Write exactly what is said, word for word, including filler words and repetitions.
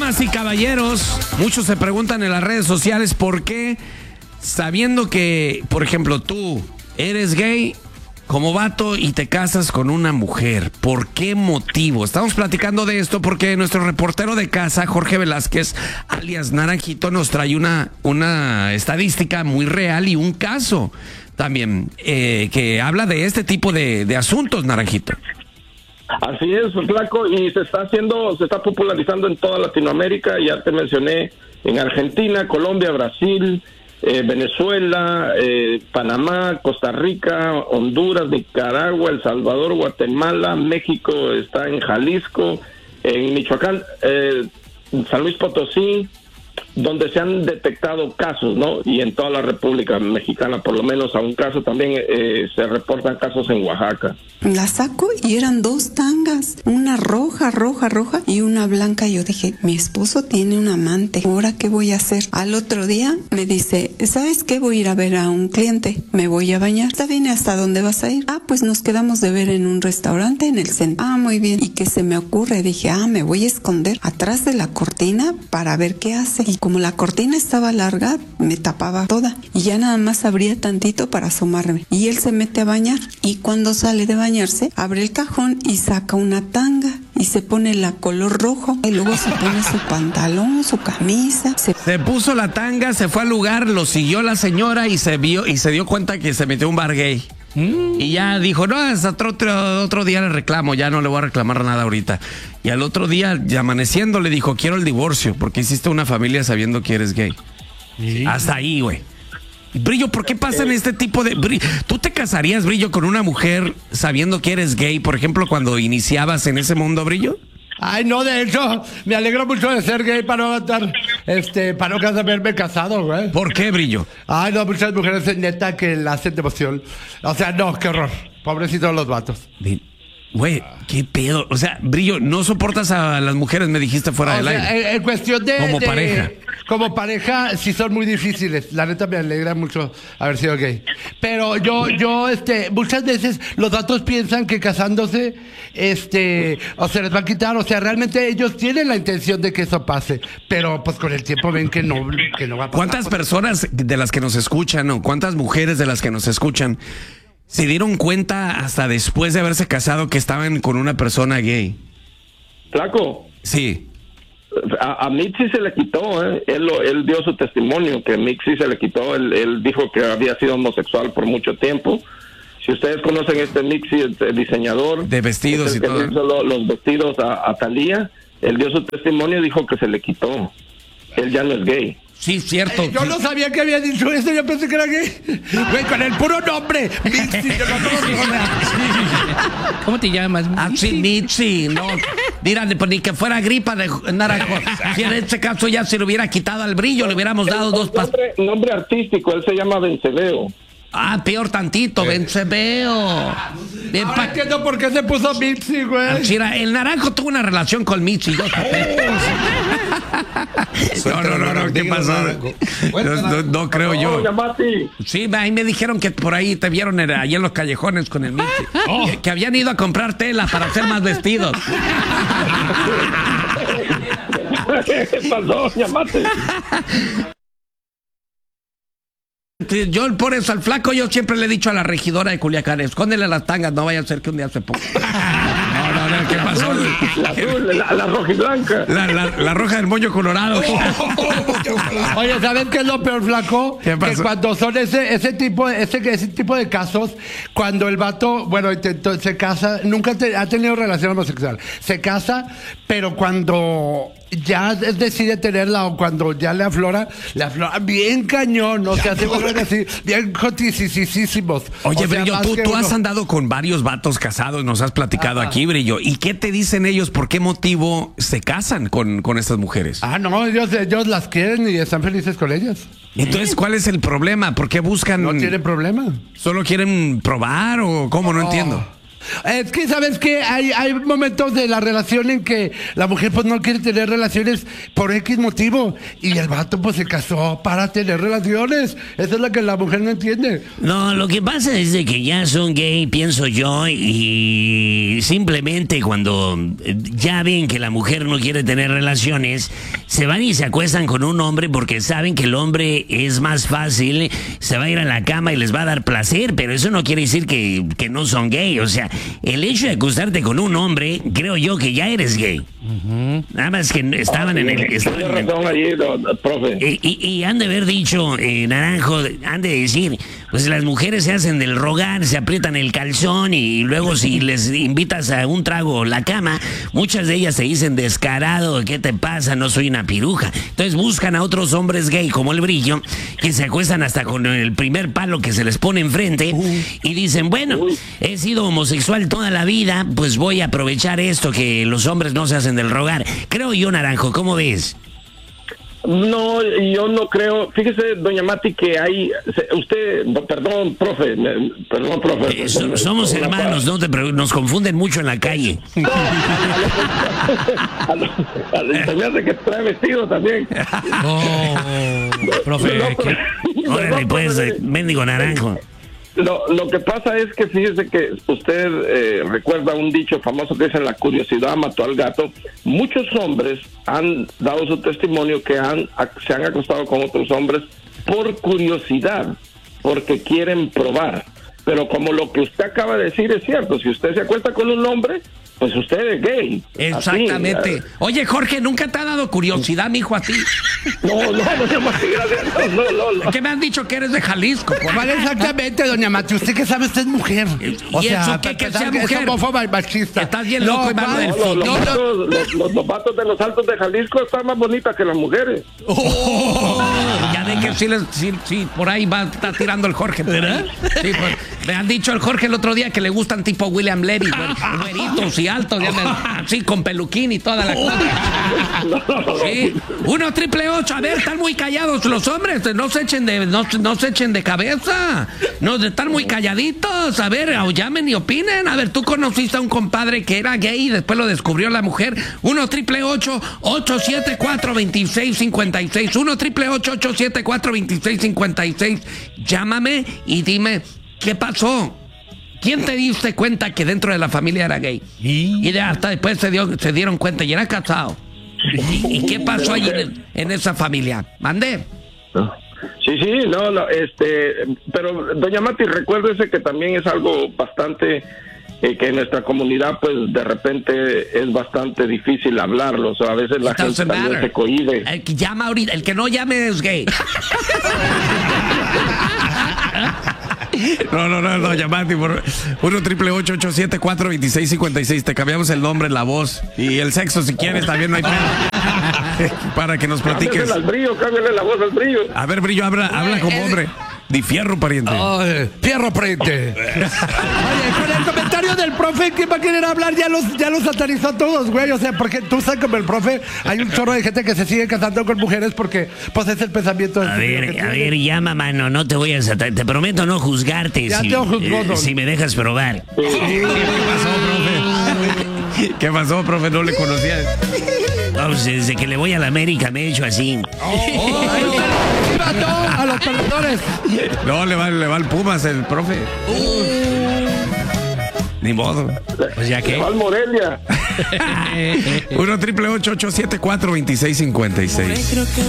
Damas y caballeros, muchos se preguntan en las redes sociales por qué, sabiendo que, por ejemplo, tú eres gay como vato y te casas con una mujer, ¿por qué motivo? Estamos platicando de esto porque nuestro reportero de casa, Jorge Velázquez, alias Naranjito, nos trae una, una estadística muy real y un caso también eh, que habla de este tipo de, de asuntos, Naranjito. Así es, flaco, y se está haciendo, se está popularizando en toda Latinoamérica. Ya te mencioné en Argentina, Colombia, Brasil, eh, Venezuela, eh, Panamá, Costa Rica, Honduras, Nicaragua, El Salvador, Guatemala, México, está en Jalisco, en Michoacán, eh, San Luis Potosí, donde se han detectado casos, ¿no? Y en toda la República Mexicana, por lo menos a un caso también eh, se reportan casos en Oaxaca. La saco y eran dos tangas, una roja, roja, roja y una blanca. Yo dije, mi esposo tiene un amante, ¿ahora qué voy a hacer? Al otro día me dice, ¿sabes qué? Voy a ir a ver a un cliente, me voy a bañar. ¿Está bien? ¿Hasta dónde vas a ir? Ah, pues nos quedamos de ver en un restaurante en el centro. Ah, muy bien. ¿Y qué se me ocurre? Dije, ah, me voy a esconder atrás de la cortina para ver qué hace. Y como la cortina estaba larga, me tapaba toda y ya nada más abría tantito para asomarme. Y él se mete a bañar y cuando sale de bañarse, abre el cajón y saca una tanga y se pone la color rojo y luego se pone su pantalón, su camisa. Se... se puso la tanga, se fue al lugar, lo siguió la señora y se vio y se dio cuenta que se metió un bar gay. Mm. Y ya dijo, no, hasta otro, otro, otro día le reclamo, ya no le voy a reclamar nada ahorita. Y al otro día, ya amaneciendo, le dijo, quiero el divorcio, porque hiciste una familia sabiendo que eres gay. Sí. Hasta ahí, güey. Brillo, ¿por qué pasan este tipo de... Brillo, ¿tú te casarías, Brillo, con una mujer sabiendo que eres gay, por ejemplo, cuando iniciabas en ese mundo, Brillo? Ay, no, de hecho, me alegro mucho de ser gay para no estar, este, para no haberme casado, güey. ¿Por qué, Brillo? Ay, no, muchas mujeres neta que la hacen de emoción. O sea, no, qué horror. Pobrecitos los vatos. Güey, qué pedo. O sea, Brillo, no soportas a las mujeres, me dijiste fuera o del sea, aire. En, en cuestión de... Como de, pareja. Como pareja, sí son muy difíciles. La neta me alegra mucho haber sido gay. Pero yo, yo, este, muchas veces los vatos piensan que casándose, este, o se les va a quitar. O sea, realmente ellos tienen la intención de que eso pase. Pero pues con el tiempo ven que no, que no va a pasar. ¿Cuántas personas de las que nos escuchan o cuántas mujeres de las que nos escuchan se dieron cuenta hasta después de haberse casado que estaban con una persona gay? Flaco. Sí. A, a Mitzi se le quitó, ¿eh? él, lo, él dio su testimonio que Mitzi se le quitó, él, él dijo que había sido homosexual por mucho tiempo. Si ustedes conocen este Mitzi, el diseñador de vestidos el y que todo, hizo lo, los vestidos a, a Thalía, él dio su testimonio y dijo que se le quitó. Él ya no es gay. Sí, cierto. Eh, yo no sabía que había dicho eso, yo pensé que era gay. Güey, con el puro nombre. Mitzi, yo no ¿Cómo te llamas? Ah, sí, Mitzi, no. Dígale, pues ni que fuera gripa de naranjo. Si en este caso ya se le hubiera quitado al Brillo, le hubiéramos dado dos pas... nombre, nombre artístico, él se llama Vencebeo. Ah, peor tantito, Vencebeo. Bien, Ahora pa... entiendo por qué se puso Mitzi, güey. Ah, mira, el naranjo tuvo una relación con Mitzi. Yo no, no, no, no, ¿qué pasó? No, no, no creo yo. Sí, ahí me dijeron que por ahí te vieron ahí en los callejones con el Mitzi. Oh. Que, que habían ido a comprar tela para hacer más vestidos. ¿Qué pasó? Llamate. Yo por eso al flaco yo siempre le he dicho a la regidora de Culiacán, escóndele las tangas, no vaya a ser que un día se ponga. No, no, no, ¿qué pasó? La azul, la, la roja y blanca. La, la, la roja del moño colorado. Oye, ¿saben qué es lo peor, flaco? ¿Qué pasó? Que cuando son ese, ese tipo, ese, ese tipo de casos, cuando el vato, bueno, intentó, se casa, nunca te, ha tenido relación homosexual, se casa, pero cuando ya decide tenerla o cuando ya le aflora, le aflora bien cañón, o sea, se vuelven así, bien jotisísimos. Oye, o sea, Brillo, tú, tú uno... has andado con varios vatos casados, nos has platicado Ajá. aquí, Brillo. ¿Y qué te dicen ellos? ¿Por qué motivo se casan con, con estas mujeres? Ah, no, ellos, ellos las quieren y están felices con ellas. Entonces, ¿cuál es el problema? ¿Por qué buscan...? No tienen problema. ¿Solo quieren probar o cómo? No, no entiendo. Es que, ¿sabes qué? Hay, hay momentos de la relación en que la mujer pues no quiere tener relaciones por X motivo y el vato pues se casó para tener relaciones. Eso es lo que la mujer no entiende. No, lo que pasa es de que ya son gay, pienso yo, y simplemente cuando ya ven que la mujer no quiere tener relaciones, se van y se acuestan con un hombre porque saben que el hombre es más fácil, se va a ir a la cama y les va a dar placer, pero eso no quiere decir que, que no son gay. O sea, el hecho de acostarte con un hombre, creo yo que ya eres gay. Uh-huh. Nada más que estaban en el... Estaban en el razón allí, profe. Y, y, y han de haber dicho, eh, Naranjo, han de decir, pues las mujeres se hacen del rogar, se aprietan el calzón y luego si les invitas a un trago la cama, muchas de ellas te dicen descarado, ¿qué te pasa? No soy una piruja. Entonces buscan a otros hombres gay como el Brillo, que se acuestan hasta con el primer palo que se les pone enfrente uh. y dicen, bueno, uh. he sido homosexual toda la vida, pues voy a aprovechar esto que los hombres no se hacen del rogar. Creo yo, Naranjo, ¿cómo ves? No, yo no creo. Fíjese, doña Mati, que hay... Usted, perdón, profe, perdón, profe. Eh, so, somos hermanos, no te nos confunden mucho en la calle. Se me hace que trae vestido también. Oh, profe, no, ¿qué? Órale, pues, mendigo Naranjo. Lo, lo que pasa es que fíjese que usted eh, recuerda un dicho famoso que dice: la curiosidad mató al gato. Muchos hombres han dado su testimonio que han se han acostado con otros hombres por curiosidad, porque quieren probar. Pero como lo que usted acaba de decir es cierto, si usted se acuesta con un hombre, pues usted es gay. Exactamente. Así, oye, Jorge, ¿nunca te ha dado curiosidad, mijo, a ti? No, no, doña Mati, gracias. No, no, no. ¿Qué me han dicho que eres de Jalisco? ¿Cuál exactamente, doña Mati? ¿Usted qué sabe? Usted es mujer. O ¿Y sea, eso qué? Que sea mujer. Es homófoba y machista. Estás bien loco, no, y no, no, los, no, vatos, no. Los, los, los vatos de los altos de Jalisco están más bonitas que las mujeres. Oh, ya de que sí, les, sí, sí, por ahí va está tirando el Jorge. ¿Verdad? Sí, pues, me han dicho el Jorge el otro día que le gustan tipo William Levy, güeritos y altos, ya me, así con peluquín y toda la cosa. Sí. Uno triple ocho, a ver, están muy callados los hombres, no se echen de, no, no se echen de cabeza, no, están muy calladitos, a ver, llamen y opinen. A ver, tú conociste a un compadre que era gay y después lo descubrió la mujer. Uno triple ocho, ocho siete cuatro, veintiséis cincuenta y seis, uno triple ocho, ocho siete cuatro, veintiséis cincuenta y seis. Llámame y dime, ¿qué pasó? ¿Quién te diste cuenta que dentro de la familia era gay? ¿Y? Y de hasta después se, dio, se dieron cuenta y era casado. ¿Y, y qué pasó allí en, en esa familia? ¿Mandé? Sí, sí, no, no, este, pero doña Mati, recuérdese que también es algo bastante, eh, que en nuestra comunidad, pues, de repente es bastante difícil hablarlo, o sea, a veces la gente también matter. se cohíbe. El que llama ahorita, el que no llame es gay. No, no, no, no, llamate por uno triple ocho, ocho siete cuatro, veintiséis cincuenta y seis. Te cambiamos el nombre, la voz y el sexo si quieres, también no hay pedo. Para que nos platiques. Cámbiale al Brillo, cámbiale la voz al Brillo. A ver, Brillo, habla, habla como hombre. Di fierro, pariente. Oh, fierro, pariente. Oye, con el comentario del profe que va a querer hablar, ya los, ya los satanizó a todos, güey. O sea, porque tú sabes como el profe, hay un chorro de gente que se sigue casando con mujeres porque, pues, es el pensamiento. A ver, a ver, llama, mano, no te voy a satanizar. Te prometo no juzgarte ya si, te juzgó, eh, si me dejas probar. Sí. ¿Qué pasó, profe? ¿Qué pasó, profe? No le conocía. Vamos, desde que le voy a la América me he hecho así. Oh, oh, oh, a los perdedores. No, le va, le va al Pumas el profe. Uh. Ni modo. Pues ya que. Al Morelia. uno triple ocho, ocho siete cuatro, veintiséis cincuenta y seis.